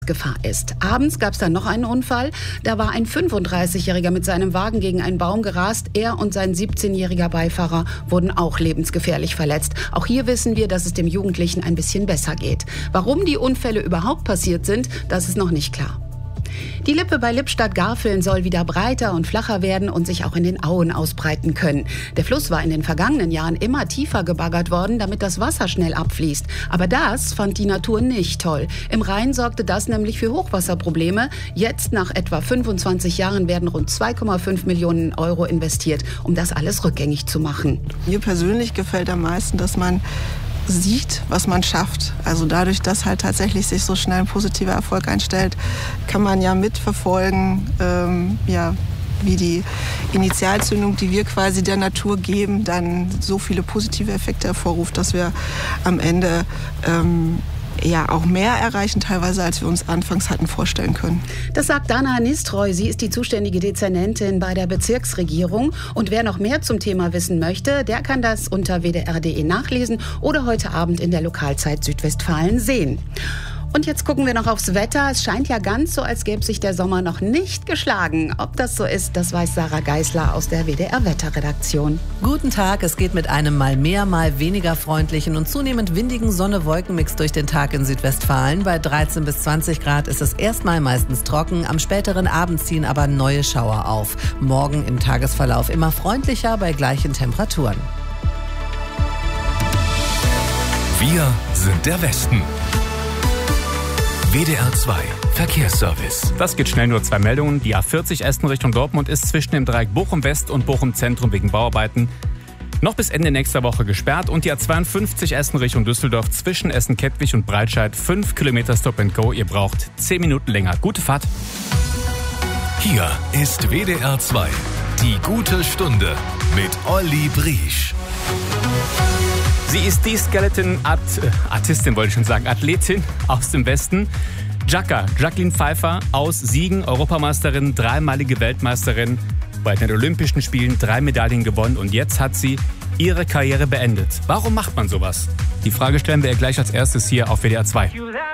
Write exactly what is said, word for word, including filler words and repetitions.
Gefahr ist. Abends gab es dann noch einen Unfall. Da war ein fünfunddreißigjähriger mit seinem Wagen gegen einen Baum gerast. Er und sein siebzehnjähriger Beifahrer wurden auch lebensgefährlich verletzt. Auch hier wissen wir, dass es dem Jugendlichen ein bisschen besser geht. Warum die Unfälle überhaupt passiert sind, das ist noch nicht klar. Die Lippe bei Lippstadt-Garfeln soll wieder breiter und flacher werden und sich auch in den Auen ausbreiten können. Der Fluss war in den vergangenen Jahren immer tiefer gebaggert worden, damit das Wasser schnell abfließt. Aber das fand die Natur nicht toll. Im Rhein sorgte das nämlich für Hochwasserprobleme. Jetzt, nach etwa fünfundzwanzig Jahren, werden rund zwei Komma fünf Millionen Euro investiert, um das alles rückgängig zu machen. Mir persönlich gefällt am meisten, dass man sieht, was man schafft. Also dadurch, dass halt tatsächlich sich so schnell ein positiver Erfolg einstellt, kann man ja mitverfolgen, ähm, ja, wie die Initialzündung, die wir quasi der Natur geben, dann so viele positive Effekte hervorruft, dass wir am Ende ähm, ja auch mehr erreichen teilweise, als wir uns anfangs hatten vorstellen können. Das sagt Dana Nistroy. Sie ist die zuständige Dezernentin bei der Bezirksregierung. Und wer noch mehr zum Thema wissen möchte, der kann das unter w d r punkt d e nachlesen oder heute Abend in der Lokalzeit Südwestfalen sehen. Und jetzt gucken wir noch aufs Wetter. Es scheint ja ganz so, als gäbe sich der Sommer noch nicht geschlagen. Ob das so ist, das weiß Sarah Geisler aus der W D R-Wetterredaktion. Guten Tag, es geht mit einem mal mehr, mal weniger freundlichen und zunehmend windigen Sonne-Wolken-Mix durch den Tag in Südwestfalen. Bei dreizehn bis zwanzig Grad ist es erstmal meistens trocken, am späteren Abend ziehen aber neue Schauer auf. Morgen im Tagesverlauf immer freundlicher bei gleichen Temperaturen. Wir sind der Westen. W D R zwei Verkehrsservice. Das geht schnell, nur zwei Meldungen. Die A vierzig Essen Richtung Dortmund ist zwischen dem Dreieck Bochum West und Bochum Zentrum wegen Bauarbeiten noch bis Ende nächster Woche gesperrt. Und die A zweiundfünfzig Essen Richtung Düsseldorf zwischen Essen-Kettwig und Breitscheid fünf Kilometer Stop and Go. Ihr braucht zehn Minuten länger. Gute Fahrt. Hier ist W D R zwei. Die gute Stunde mit Olli Briesch. Sie ist die Skeleton-Art, äh, Artistin, wollte ich schon sagen, Athletin aus dem Westen. Jacka, Jacqueline Pfeiffer aus Siegen, Europameisterin, dreimalige Weltmeisterin, bei den Olympischen Spielen drei Medaillen gewonnen und jetzt hat sie ihre Karriere beendet. Warum macht man sowas? Die Frage stellen wir ihr gleich als erstes hier auf W D R zwei.